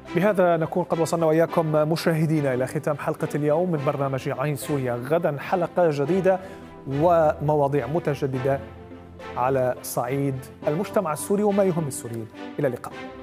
بهذا نكون قد وصلنا وإياكم مشاهدينا إلى ختام حلقة اليوم من برنامج عين سوريا. غدا حلقة جديدة ومواضيع متجددة على صعيد المجتمع السوري وما يهم السوريين. إلى اللقاء.